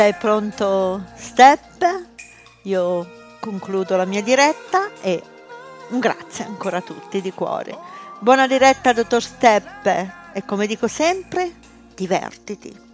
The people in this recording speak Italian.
È pronto Step? Io concludo la mia diretta e un grazie ancora a tutti di cuore. Buona diretta, dottor Step, e come dico sempre, divertiti.